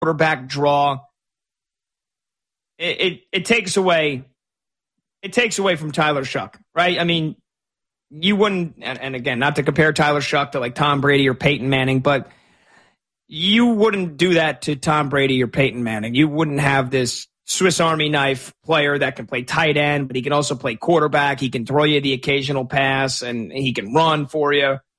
quarterback draw. It takes away from Tyler Shough, right? I mean, you wouldn't, and again, not to compare Tyler Shough to like Tom Brady or Peyton Manning, but you wouldn't do that to Tom Brady or Peyton Manning. You wouldn't have this Swiss Army knife player that can play tight end, but he can also play quarterback. He can throw you the occasional pass, and he can run for you.